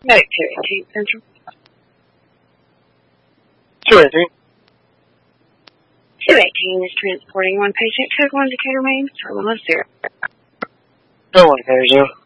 Medic 218 Central. 218. 218 is transporting one patient. Code 1 Decatur, Maine. Terminal 0. Go on, Decatur 0.